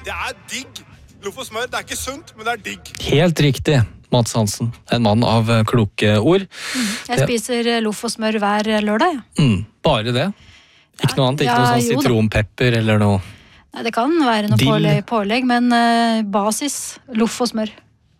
Det digg. Loff og smør, det ikke sunt, men det digg. Helt riktig, Mats Hansen. En mann av kloke ord. Jeg spiser loff og smør hver lørdag, ja. Bare det? Ikke noe annet? Ikke noe sånn sitronpepper eller noe? Nei, det kan være noe pålegg, men basis, loff og smør.